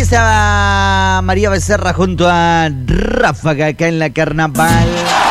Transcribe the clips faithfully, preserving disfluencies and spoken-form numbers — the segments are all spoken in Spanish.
estaba María Becerra junto a Ráfaga acá en la Carnaval.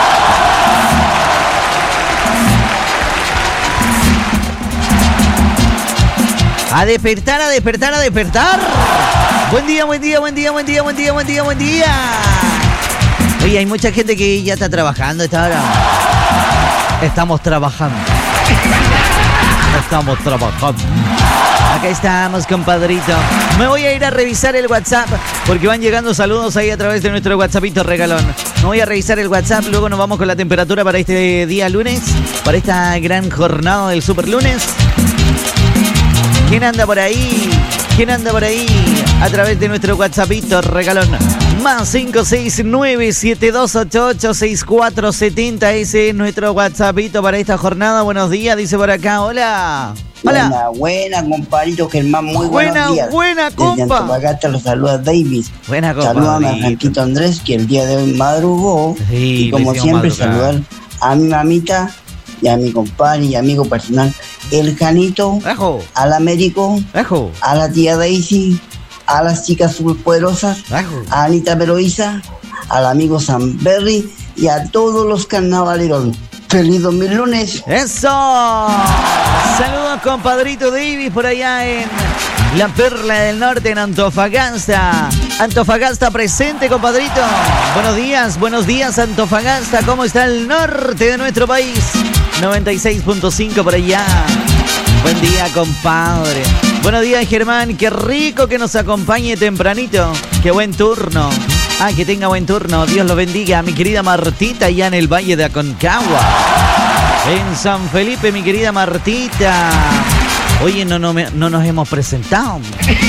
A despertar, a despertar, a despertar. Buen día, buen día, buen día, buen día, buen día, buen día, buen día. Oye, hay mucha gente que ya está trabajando esta hora. Estamos trabajando. Estamos trabajando. Acá estamos, compadrito. Me voy a ir a revisar el WhatsApp porque van llegando saludos ahí a través de nuestro WhatsAppito regalón. Me voy a revisar el WhatsApp, luego nos vamos con la temperatura para este día lunes, para esta gran jornada del super lunes. ¿Quién anda por ahí? ¿Quién anda por ahí? A través de nuestro WhatsAppito regalón. Más cinco seis nueve siete dos ocho ocho seis cuatro siete cero. Ese es nuestro WhatsAppito para esta jornada. Buenos días, dice por acá. Hola. Hola. Buena, buena, compadrito Germán. Muy buena, buenos días. Buena, compa. Desde Antofagasta los saluda Davis. Buena, compa. Saludame a Franquito Andrés, que el día de hoy madrugó. Sí, y como siempre, saludar a mi mamita y a mi compadre y amigo personal, el Janito, Ajo. al Américo, Ajo. a la tía Daisy, a las chicas superpoderosas, Ajo. a Anita Peroiza, al amigo Sam Berry y a todos los carnavaleros. ¡Feliz dos mil lunes! ¡Eso! Saludos, compadrito Davis, por allá en la Perla del Norte, en Antofagasta. Antofagasta presente, compadrito. Buenos días, buenos días, Antofagasta. ¿Cómo está el norte de nuestro país? noventa y seis punto cinco por allá. Buen día, compadre. Buenos días, Germán. Qué rico que nos acompañe tempranito. Qué buen turno. Ah, que tenga buen turno. Dios lo bendiga. Mi querida Martita, allá en el Valle de Aconcagua. En San Felipe, mi querida Martita. Oye, no, no, no nos hemos presentado.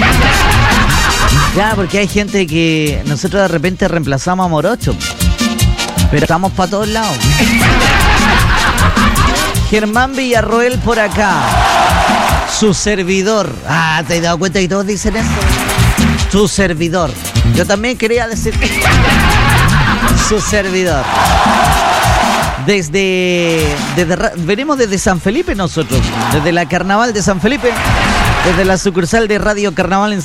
Ya, porque hay gente que nosotros de repente reemplazamos a Morocho. Pero estamos para todos lados. Germán Villarroel por acá. Su servidor. Ah, ¿te has dado cuenta que todos dicen eso? Su servidor. Yo también quería decir su servidor. Desde, desde venimos desde San Felipe nosotros, desde la Carnaval de San Felipe, desde la sucursal de Radio Carnaval en